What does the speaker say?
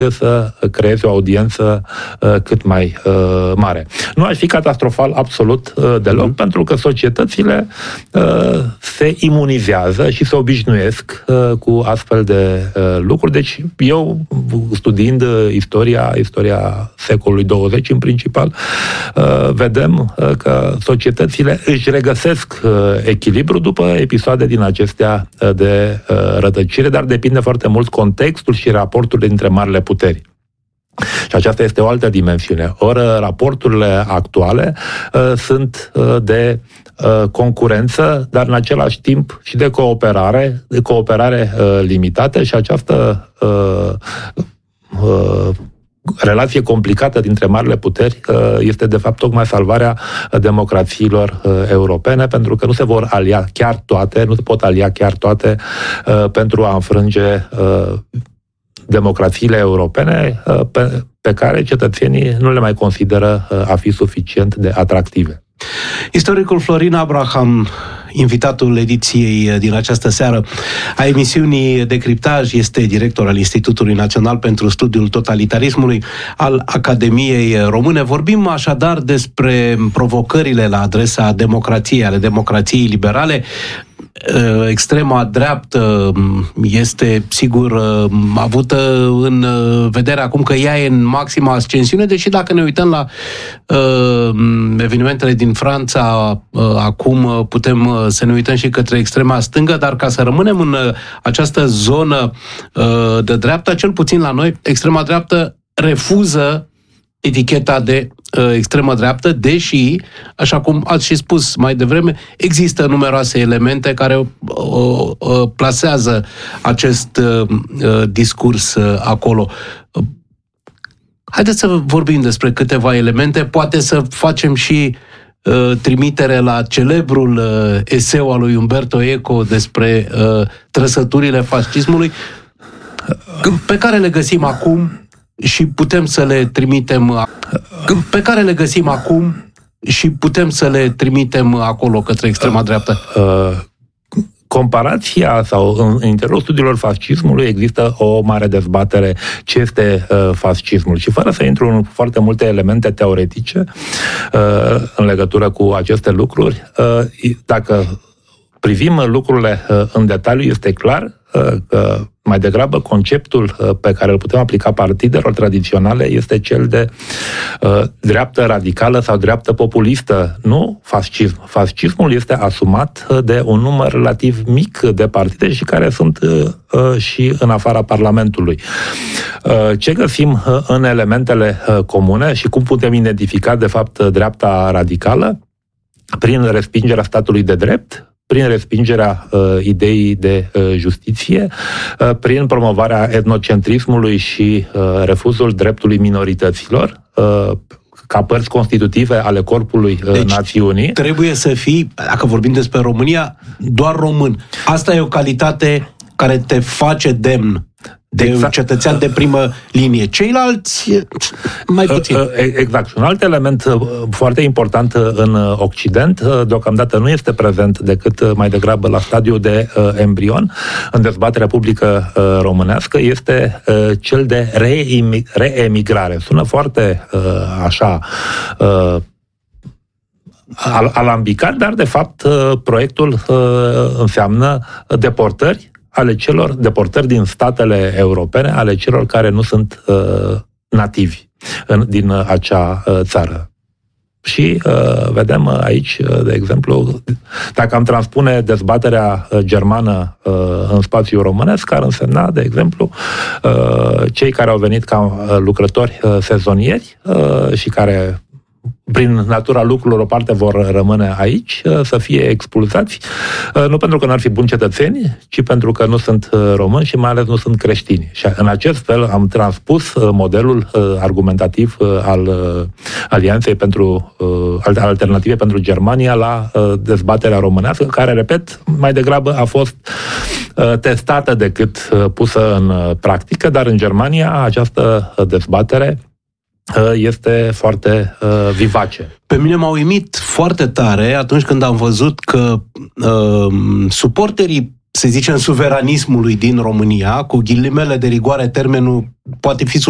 să creeze o audiență cât mai mare. Nu ar fi catastrofal absolut deloc, pentru că societățile se imunizează și se obișnuiesc cu astfel de lucruri. Deci eu, studiind istoria secolului 20 în principal, vedem că societățile își regăsesc echilibru după episoade din acestea de rătăcire, dar depinde foarte mult contextul și raportul dintre marile puteri. Și aceasta este o altă dimensiune. Ori raporturile actuale sunt de concurență, dar în același timp și de cooperare limitată, și această relație complicată dintre marile puteri este de fapt tocmai salvarea democrațiilor europene, pentru că nu se vor alia chiar toate, nu se pot alia chiar toate pentru a înfrânge democrațiile europene pe care cetățenii nu le mai consideră a fi suficient de atractive. Istoricul Florin Abraham, invitatul ediției din această seară a emisiunii Decriptaj, este director al Institutului Național pentru Studiul Totalitarismului al Academiei Române. Vorbim așadar despre provocările la adresa democrației, ale democrației liberale. Extrema dreaptă este, sigur, avută în vedere acum că ea e în maximă ascensiune, deși dacă ne uităm la evenimentele din Franța, acum putem să ne uităm și către extrema stângă, dar ca să rămânem în această zonă de dreapta, cel puțin la noi, extrema dreaptă refuză eticheta de extremă dreaptă, deși, așa cum ați și spus mai devreme, există numeroase elemente care plasează acest discurs acolo. Haideți să vorbim despre câteva elemente, poate să facem și trimitere la celebrul eseu al lui Umberto Eco despre trăsăturile fascismului, pe care le găsim acum și putem să le trimitem acolo către extrema dreaptă. Comparația sau în interiorul studiilor fascismului există o mare dezbatere ce este fascismul, și fără să intru în foarte multe elemente teoretice în legătură cu aceste lucruri, dacă privim lucrurile în detaliu, este clar că mai degrabă conceptul pe care îl putem aplica partidelor tradiționale este cel de dreaptă radicală sau dreaptă populistă, nu fascism. Fascismul este asumat de un număr relativ mic de partide și care sunt și în afara Parlamentului. Ce găsim în elementele comune și cum putem identifica de fapt dreapta radicală? Prin respingerea statului de drept, prin respingerea ideii de justiție, prin promovarea etnocentrismului și refuzul dreptului minorităților ca părți constitutive ale corpului națiunii. Trebuie să fii, dacă vorbim despre România, doar român. Asta e o calitate care te face demn de un cetățean de primă linie. Ceilalți, mai puțin. Exact. Și un alt element foarte important în Occident, deocamdată nu este prezent decât mai degrabă la stadiu de embrion, în dezbaterea publică românească, este cel de reemigrare. Sună foarte așa alambicat, dar de fapt proiectul înseamnă deportări deportări din statele europene, ale celor care nu sunt nativi din acea țară. Și vedem aici, de exemplu, dacă am transpune dezbaterea germană în spațiul românesc, ar însemna, de exemplu, cei care au venit ca lucrători sezonieri și care prin natura lucrurilor o parte vor rămâne aici, să fie expulzați, nu pentru că n-ar fi buni cetățeni, ci pentru că nu sunt români și mai ales nu sunt creștini. Și în acest fel am transpus modelul argumentativ al Alianței Alternative pentru Germania la dezbaterea românească, care, repet, mai degrabă a fost testată decât pusă în practică, dar în Germania această dezbatere este foarte vivace. Pe mine m-a uimit foarte tare atunci când am văzut că suporterii, să zicem, suveranismului din România, cu ghilimele de rigoare, termenul poate fi